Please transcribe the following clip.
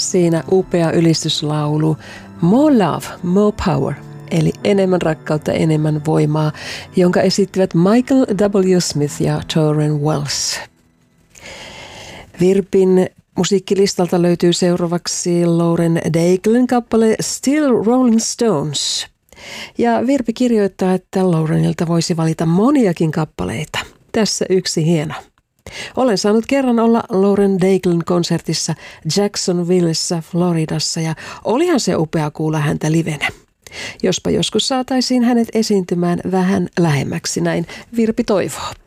siinä upea ylistyslaulu More Love, More Power, eli enemmän rakkautta, enemmän voimaa, jonka esittivät Michael W. Smith ja Tauren Wells. Virpin musiikkilistalta löytyy seuraavaksi Lauren Daiglen kappale Still Rolling Stones. Ja Virpi kirjoittaa, että Laurenilta voisi valita moniakin kappaleita. Tässä yksi hieno. Olen saanut kerran olla Lauren Daiglen konsertissa Jacksonvillessä, Floridassa, ja olihan se upea kuulla häntä livenä. Jospa joskus saataisiin hänet esiintymään vähän lähemmäksi, näin Virpi toivoo.